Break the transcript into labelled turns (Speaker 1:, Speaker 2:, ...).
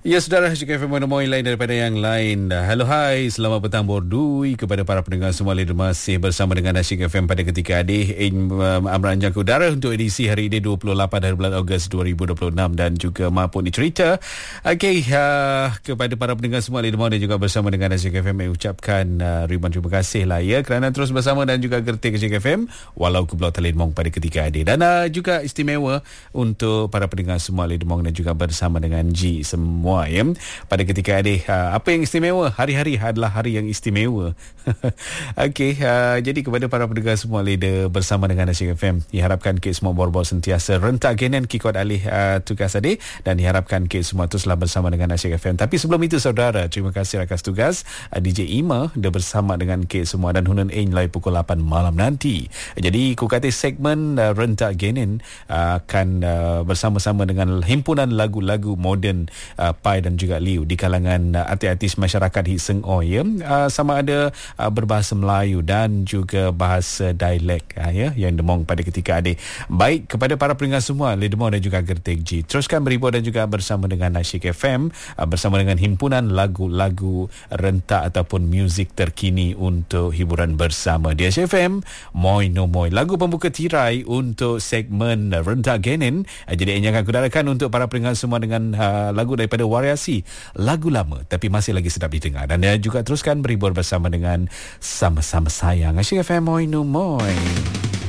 Speaker 1: Ya, saudara, jika FM Monomoy lain daripada yang lain. Hello, hai, selamat petang bordui kepada para pendengar semua. Masih bersama dengan Asyik FM pada ketika adik Amran jangka udara untuk edisi hari ini 28 hari bulan Ogos 2026 dan juga maupun dicerita. Okey, kepada para pendengar semua dan juga bersama dengan Asyik FM, saya ucapkan ribuan terima kasih lah ya kerana terus bersama dan juga gertik Asyik FM walau ke Pulau Telenmong pada ketika adik. Dan juga istimewa untuk para pendengar semua Ledemong dan juga bersama dengan G semua ya. Pada ketika adik, apa yang istimewa? Hari-hari adalah hari yang istimewa. Okey, jadi kepada para pendengar semua Leda bersama dengan Asyik FM, diharapkan ke semua bor-bor sentiasa rentak genan kikot alih tugas adik dan diharapkan ke semua teruslah bersama dengan Asyik FM. Tapi sebelum itu saudara, terima kasih rakas tugas DJ Ima dah bersama dengan ke semua dan Hunan Ain lai pukul 8 malam nanti. Jadi kukati segmen rentak genan akan bersama-sama dengan himpunan lagu-lagu moden Pai dan juga Liu di kalangan artis-artis masyarakat Hiseng ya. Sama ada berbahasa Melayu dan juga bahasa dialek ya yang demong pada ketika adik. Baik kepada para pendengar semua Ledemong dan juga Gertik G, teruskan berhibur dan juga bersama dengan Asyik FM bersama dengan himpunan lagu-lagu rentak ataupun muzik terkini untuk hiburan bersama di Asyik FM. Moy no moy, lagu pembuka tirai untuk segmen rentak genin. Jadi yang akan kudarakan untuk para pendengar semua dengan lagu daripada variasi lagu lama tapi masih lagi sedap didengar. Dan juga teruskan berhibur bersama dengan Sama-Sama Sayang Asyik FM Moy no moy.